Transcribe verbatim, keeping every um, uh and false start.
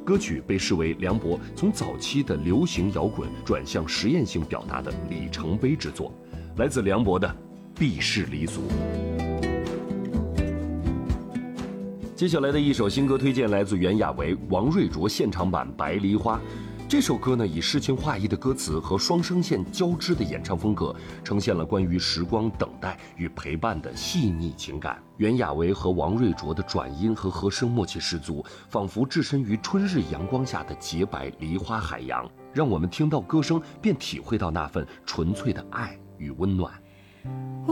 歌曲被视为梁博从早期的流行摇滚转向实验性表达的里程碑之作。来自梁博的《避世离俗》。接下来的一首新歌推荐来自袁娅维、王瑞卓现场版《白梨花》。这首歌呢，以诗情画意的歌词和双声线交织的演唱风格，呈现了关于时光等待与陪伴的细腻情感。袁娅维和王瑞卓的转音和和声默契十足，仿佛置身于春日阳光下的洁白梨花海洋，让我们听到歌声便体会到那份纯粹的爱与温暖。 我